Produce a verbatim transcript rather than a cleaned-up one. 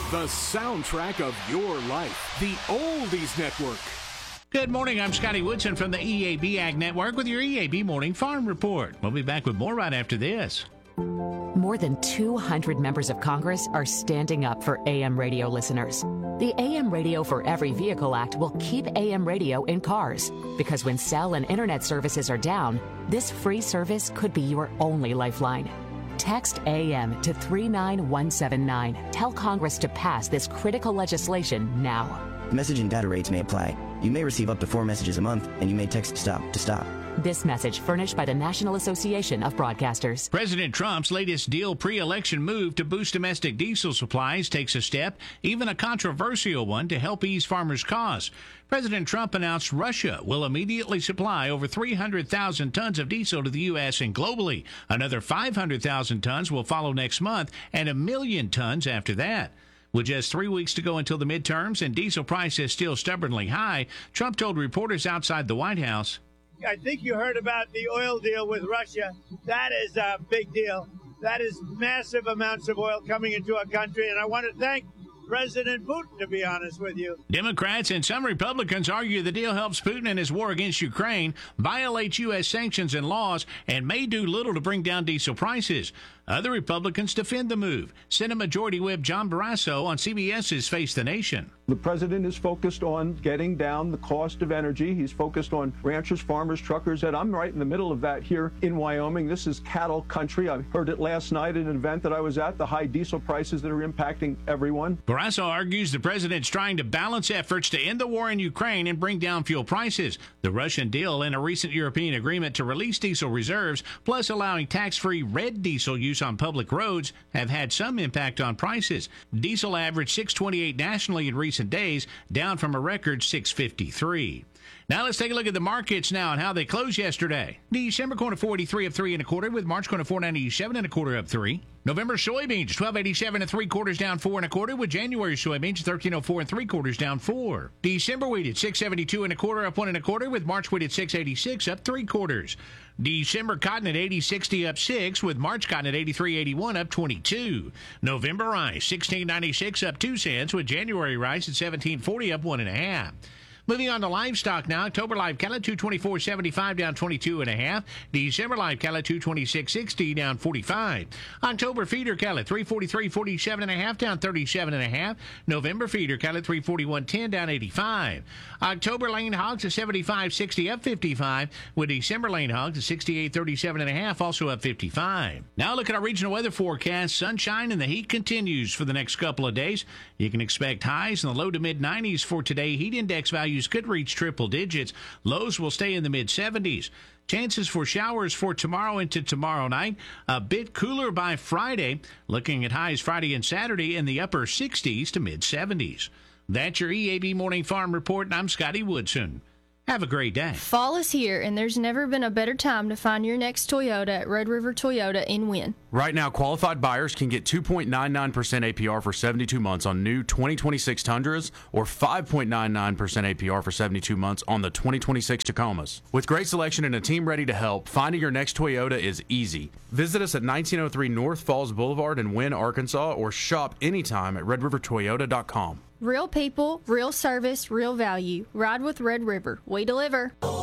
The soundtrack of your life. The Oldies Network. Good morning. I'm Scotty Woodson from the E A B Ag Network with your E A B Morning Farm Report. We'll be back with more right after this. More than two hundred members of Congress are standing up for A M radio listeners. The A M Radio for Every Vehicle Act will keep A M radio in cars, because when cell and internet services are down, this free service could be your only lifeline. Text A M to three nine one seven nine. Tell Congress to pass this critical legislation now. Message and data rates may apply. You may receive up to four messages a month, and you may text STOP to stop. This message furnished by the National Association of Broadcasters. President Trump's latest deal pre-election move to boost domestic diesel supplies takes a step, even a controversial one, to help ease farmers' costs. President Trump announced Russia will immediately supply over three hundred thousand tons of diesel to the U S and globally. Another five hundred thousand tons will follow next month, and a million tons after that. With just three weeks to go until the midterms and diesel prices still stubbornly high, Trump told reporters outside the White House, I think you heard about the oil deal with Russia. That is a big deal. That is massive amounts of oil coming into our country, and I want to thank President Putin, to be honest with you. Democrats and some Republicans argue the deal helps Putin in his war against Ukraine, violates U S sanctions and laws, and may do little to bring down diesel prices. Other Republicans defend the move. Senate Majority Whip John Barrasso on CBS's Face the Nation. The president is focused on getting down the cost of energy. He's focused on ranchers, farmers, truckers, and I'm right in the middle of that here in Wyoming. This is cattle country. I heard it last night at an event that I was at, the high diesel prices that are impacting everyone. Barrasso argues the president's trying to balance efforts to end the war in Ukraine and bring down fuel prices. The Russian deal and a recent European agreement to release diesel reserves, plus allowing tax-free red diesel use on public roads, have had some impact on prices. Diesel averaged six twenty-eight nationally in recent days, down from a record six fifty-three. Now let's take a look at the markets now and how they closed yesterday. December corn at four eighty-three up three and a quarter, with March corn at four ninety-seven and a quarter up three. November soybeans twelve eighty-seven and three quarters down four and a quarter, with January soybeans thirteen oh four and three quarters down four. December wheat at six seventy-two and a quarter up one and a quarter, with March wheat at six eighty-six up three quarters. December cotton at eighty sixty up six, with March cotton at eighty-three eighty-one up twenty-two. November rice sixteen ninety-six up two cents, with January rice at seventeen forty up one and a half. Moving on to livestock now. October live cattle two twenty-four seventy-five down twenty-two and a half. December live cattle two twenty-six sixty down forty-five. October feeder cattle three forty-three forty-seven and a half down thirty-seven and a half. November feeder cattle three forty-one ten down eighty-five. October lane hogs at seventy-five sixty up fifty-five, with December lane hogs at sixty-eight thirty-seven and a half also up fifty-five. Now look at our regional weather forecast. Sunshine and the heat continues for the next couple of days. You can expect highs in the low to mid nineties for today. Heat index values could reach triple digits. Lows will stay in the mid seventies. Chances for showers for tomorrow into tomorrow night. A bit cooler by Friday. Looking at highs Friday and Saturday in the upper sixties to mid seventies. That's your E A B Morning Farm Report, and I'm Scotty Woodson. Have a great day. Fall is here, and there's never been a better time to find your next Toyota at Red River Toyota in Wynne. Right now, qualified buyers can get two point nine nine percent A P R for seventy-two months on new twenty twenty-six Tundras, or five point nine nine percent A P R for seventy-two months on the twenty twenty-six Tacomas. With great selection and a team ready to help, finding your next Toyota is easy. Visit us at nineteen oh three North Falls Boulevard in Wynne, Arkansas, or shop anytime at red river toyota dot com. Real people, real service, real value. Ride with Red River. We deliver.